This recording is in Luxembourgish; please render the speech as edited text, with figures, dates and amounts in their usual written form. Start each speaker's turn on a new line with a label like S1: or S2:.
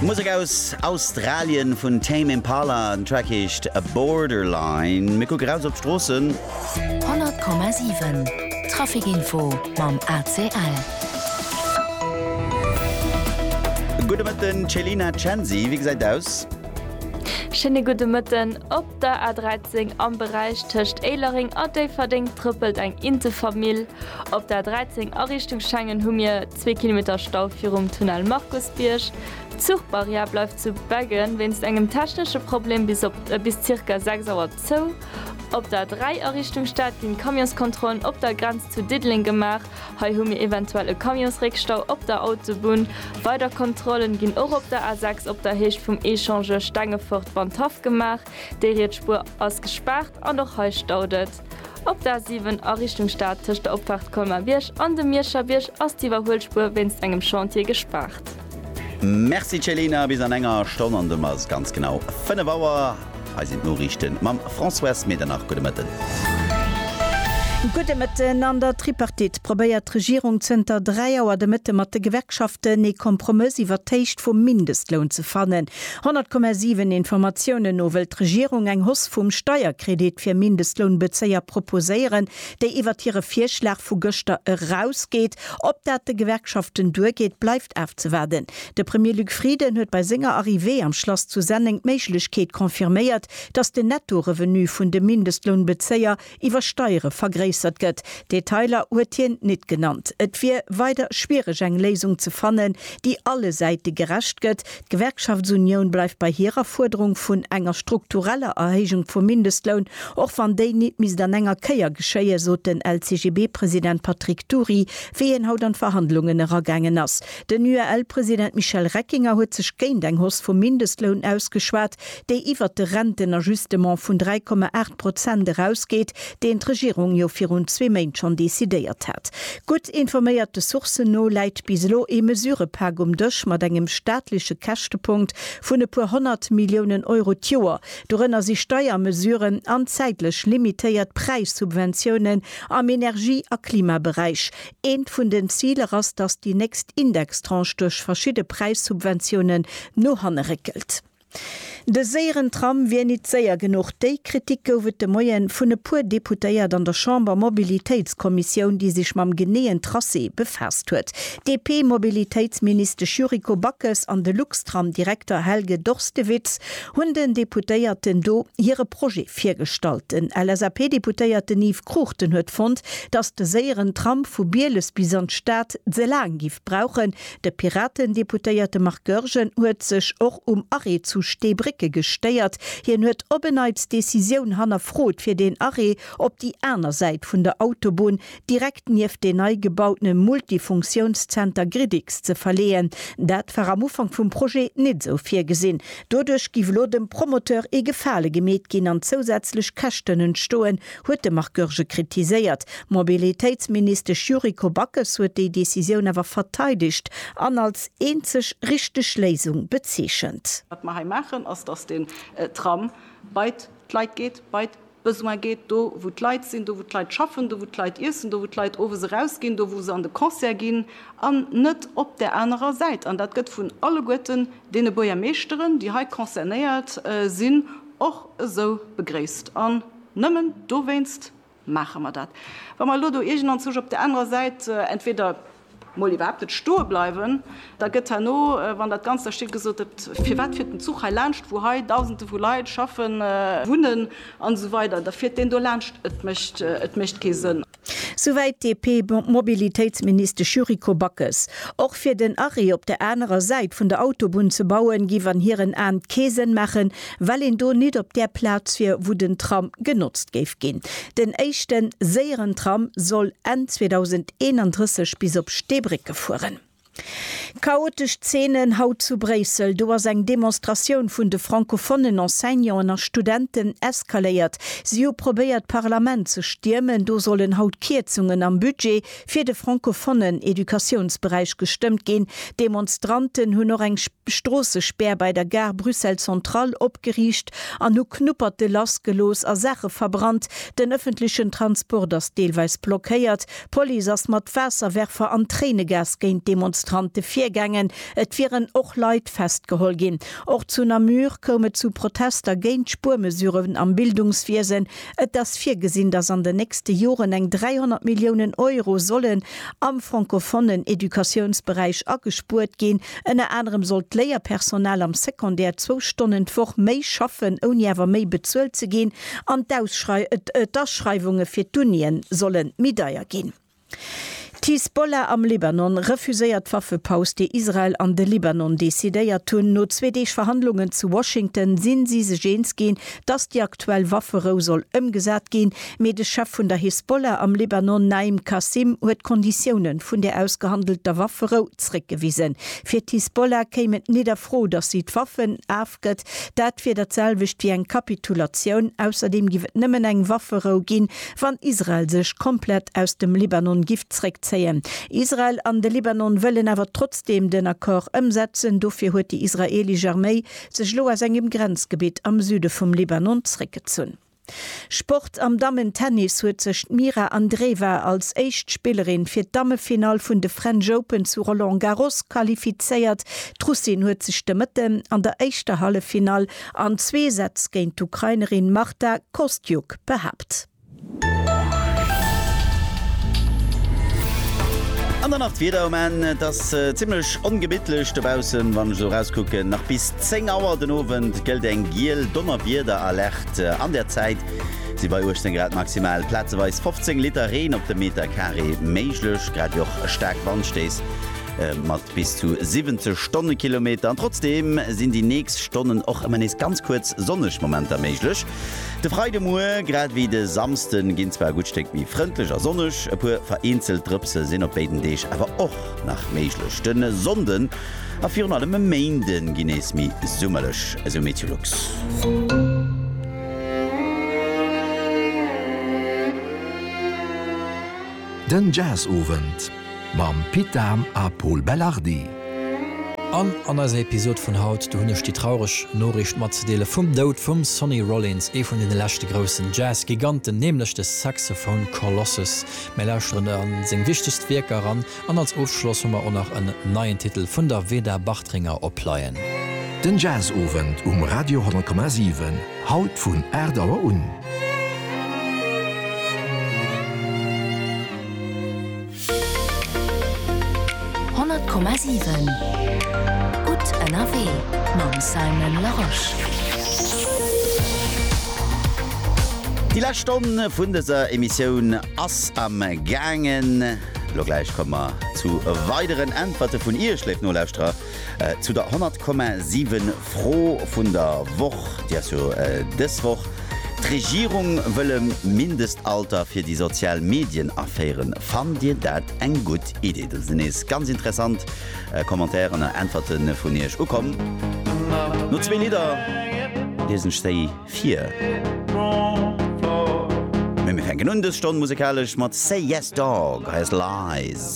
S1: Musik aus Australien von Tame Impala, ein Track ist A Borderline. Wir gucken raus auf die Straßen.
S2: 100,7 Trafikinfo beim ACL.
S1: Guten Morgen, Celina Chansi, wie gesagt aus?
S3: Schöne gute Morgen. Op der A13 am Bereich töcht Eilering und der Verding trippelt ein Interfamilie. Op der A13 in Richtung Schengen haben wir 2 Kilometer Stau für um Tunnel Markusbirch. Zugbarriere bleibt zu bergen, wenn es einem technischen Problem bis ca. 6 Uhr zu. Op der 3 Richtung Stadt gehen Kamionskontrollen op der Grenze zu Diddling gemacht. Heute haben wir eventuell einen Kamionsrückstau op der Autobahn. Weiter Kontrollen gehen auch op der A6 op der Höhe vom Echange Stangefurt Wandhof gemacht. Der Rätspur ausgesperrt und auch heute staudet. Op der 7 Richtung Stadt zwischen der Abfahrt Kolmar-Birch und dem Mirscher-Birch aus die Überholspur, wenn es einem Chantier gespart.
S1: Merci Celina, bis an enger Stunde und immer ganz genau 5 Uhr. Wir sind nur richten. Mam François Medernach, gute Morgen.
S4: Gute Mitte an der Tripartit probéiert Regierung zenter 3 Auer de Mitte mat de Gewerkschaften e Kompromiss iwwer teicht vum Mindestlohn zu fannen. 100,7 Informationen nowel Regierung eng Hoss vum Steuerkredit fir Mindestlohnbezeier proposéieren, déi iwwer ihre Vierschlag vu Göster rausgeht. Ob dat de Gewerkschaften durchgeht, bleibt aufzuwerden. De Premier Luc Frieden huet bei Singer Arrivé am Schloss zu Sending Meiglechkeet konfirméiert, dass de Nettorevenu vun de Mindestlohnbezeier iwwer Steuere vergréisert gëtt. Detailer huetien net genannt. Et wie weiter schwierig eng Lesung zu fannen, die alle Seite gerecht gëtt. Gewerkschaftsunion bleibt bei ihrer Forderung vun enger struktureller Erhechung vom Mindestlohn, och van déi net mis an enger Keier geschéie, so den LCGB-Präsident Patrick Turi, wie en haut an Verhandlungen ergangen ass. Den URL-Präsident Michel Reckinger huet sech géint eng Hoss vom Mindestlohn ausgeschwert, déi iwwer de Rentenajustement vun 3,8% herausgeht, den d' Regierung jo fir rund 2 Mäin schon desideiert hat. Gut informéierte Sourcen no leit bislo e Mesurepack dëch mat engem staatliche Kächtepunkt vun e puer 100 Millionen Euro Joer. Dorënner si Steuermesuren an zeitlech limitéiert Preissubventionen am Energie- a Klimabereich. Een vun den Ziele ass, dats die nächst Indextranche durch verschiedene Preissubventionen no hannerekelt. De Seierentram wie net séier genug déi Kritik gouft de Moien vun e puer Deputéiert an der Chamber Mobilitätskommission, die sich mam geneen Trassé befasst huet. DP-Mobilitätsminister Juriko Backes an de Luxtram-Direktor Helge Dorstewitz hunn den Deputéierten do hire Projekt firgestalten. LSAP-Deputéierte Nief Kruchten huet fand, dats de Seierentram vu Bieles bis an Staat se lang gif brauchen. De Piratendeputéierte Marc Görgen huet sech och Arree zu Stebricke gesteiert. Hier huet Obenheitsdecision Hanna Frot fir den Arree op die einer Seite vun der Autobahn direkt nief den neu gebauten Multifunktionscenter Gridix zu verlehen. Dat war am Anfang vum Projekt net so viel gesinn. Dodurch givlo dem Promoteur e Gefale gemet gin an zusätzlich Kächten stoen, huet de Marc Görge kritisiert. Mobilitätsminister Juriko Backes huet die Decision aber verteidigt, an als einzig richtig Lesung bezeschend.
S5: Machen, als dass den Tram weit Kleid geht, weit Besucher geht, do wo Leute sind, do wo Leute schaffen, do wo Leute essen, do wo Leute over sie rausgehen, do wo sie an den Konzert gehen, an nicht op der anderen Seite. Und das geht von alle Götten, denen Bürgermeisteren, die heute konzerniert sind, auch so begrüßt. Und nimmen, du wennst, machen wir das. Wenn man Ludo irgendwann auf der anderen Seite entweder mal überhaupt stur bleiben, da geht ja noch, wenn das ganze Stück gesagt für was für den Zug lanscht, wo Tausende von Leuten schaffen, wohnen und so weiter, da fährt den du lanscht, es möchte keinen Sinn.
S4: Soweit DP-Mobilitätsminister Juriko Backes. Auch für den Arree op der anderen Seite von der Autobahn zu bauen, given hier an Käsen machen, weil ihn do nicht op der Platz für wo den Tram genutzt gehen. Den echten Seierentram soll Ende 2031 bis op Stebricke fuhren. Chaotisch Szenen haut zu Bresel, du hast eng Demonstration vun de frankophonen Enseignants an Studenten eskaliert. Sie probiert Parlament zu stürmen, du sollen haut Kürzungen am Budget für de frankophonen Edukationsbereich gestimmt gehen. Demonstranten hun noch eng Strassesperr bei der Gare Brüssel Zentral opgeriecht, an nu knupperte Lastgelos a Sache verbrannt, den öffentlichen Transport das teilweise blockiert, Poli mat Wasserwerfer an Tränengas gegen Demonstranten Demonstrante Viergängen, et viren och Leiit festgehol gin. Och zu Namur komme zu Protester géint Spurmesuren am Bildungswesen, et das Viergesinn, dass an den nächste Joren eng 300 Millionen Euro sollen am frankophonen Edukationsbereich agespurt gin. Ennner anderem sollt Lehrpersonal am Sekundär 2 Stunden woch méi schaffen, ohne awer méi bezuelt ze gin, an d'Ausschreibungen fir d'Unien sollen Medaier gin. Hezbollah am Libanon refuséiert Waffepaus, die Israel an de Libanon desideiert tun. No 2 Verhandlungen zu Washington sind sie se gens gehen, dass die aktuell Waffero soll umgesat gehen. Mit de Chef von der Hezbollah am Libanon Naim Qasim huet Konditionen von der ausgehandelter Waffero zurückgewiesen. Für Hezbollah kämet nieder froh, dass sie Waffen aufgett. Dat wird derselwicht wie ein Kapitulation. Außerdem gibt nimmen eng Waffero gehen, wann Israel sich komplett aus dem Libanon Gift zurückzieht. Israel an de Libanon wollen aber trotzdem den Akkor umsetzen. Dafür huet die israelische Armee sich lo aus engem Grenzgebiet am Süde vom Libanon zurückgezogen. Sport am Damen-Tennis huet sech Mira Andreeva als Echtspielerin fir d'Damefinal vun de French Open zu Roland Garros qualifizéiert. Trussin huet sech Mëtten an der éischter Hallefinal an 2 Sätz géint d'Ukrainerin Marta Kostyuk behabt.
S1: An der Nacht wieder das ziemlich ungebetlich dabausen, wann so rausgucken. Nach bis 10 Uhr den Abend gilt ein Giel Donnerbier Alert an der Zeit. Sie bei Ursprung gerade maximal platzweise 15 Liter Regen auf dem Meter Carré möglich, gerade auch stark Wandstehst. Mat bis zu 70 Stundenkilometer. Und trotzdem sind die nächsten Stunden auch immer nicht ganz kurz sonnig Momente möglich. De Freitagmorgen, gerade wie de Samsten, gehen zwar gut Stück wie freundlicher sonnig, ein paar vereinzelt Trüpse sind auf beiden Dich, aber auch nach möglich Stunden Sonden. Auf jeden Fall Mänden genießt mich sommerlich, also Meteorlux.
S6: Den Jazzovent. Mam Pitam a Paul Bellardi.
S7: An as Episode vun Haut du hunnech die traureg Norricht mat ze deele vum Dout vum Sonny Rollins vun den lächte grossen Jazzgiganten nemlechte Saxophon Colossus mélächtren an seg wichtest Werker an als Aufschlossummer on nach en neien Titel vun der Weder Bachtringer opleiien.
S6: Den Jazzovent Radio 10,7 Haut vun Erdauer un.
S2: Gut NRW Mam Simon Laroche.
S1: Die letzte Stunde vun dieser Emission ass am Gangen. Gleich kommen wir zu weiteren Antworten von ihr, schlägt nur Laustra, zu der 100,7 froh von der Woche, die so das Woche. Die Regierung will ein Mindestalter für die sozialen Medienaffären. Fand ihr das eine gute Idee? Das ist ganz interessant. Kommentare und Antworten von ihr kommen. Nur 2 Lieder. Diesen Stay 4. Wir fangen an, das Stunde musikalisch mit Say Yes Dog, heißt Lies.